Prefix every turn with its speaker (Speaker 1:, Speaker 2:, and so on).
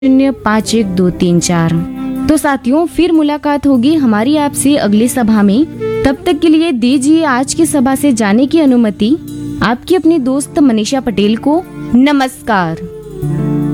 Speaker 1: 05123451234। तो साथियों, फिर मुलाकात होगी हमारी आपसे अगली सभा में। तब तक के लिए दीजिए आज की सभा से जाने की अनुमति आपकी अपनी दोस्त मनीषा पटेल को। नमस्कार।